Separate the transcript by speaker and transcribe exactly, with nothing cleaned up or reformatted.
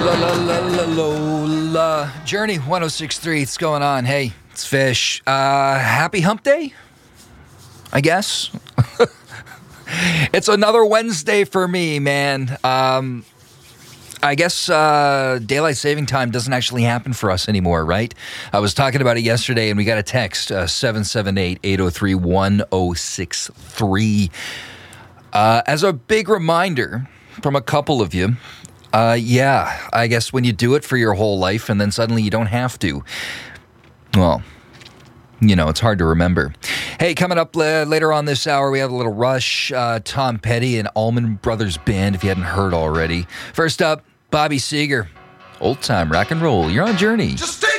Speaker 1: La la la la la la. Journey one oh six point three. What's going on? Hey, it's Fish. Uh, happy Hump Day, I guess. It's another Wednesday for me, man. Um, I guess uh, daylight saving time doesn't actually happen for us anymore, right? I was talking about it yesterday, and we got a text, uh, seven seven eight, eight oh three, one oh six three. Uh, as a big reminder from a couple of you, uh, yeah, I guess when you do it for your whole life and then suddenly you don't have to, well, you know, it's hard to remember. Hey, coming up uh, later on this hour, we have a little Rush, uh, Tom Petty, and Allman Brothers Band, if you hadn't heard already. First up, Bobby Seger, old time rock and roll. You're on Journey.
Speaker 2: Just take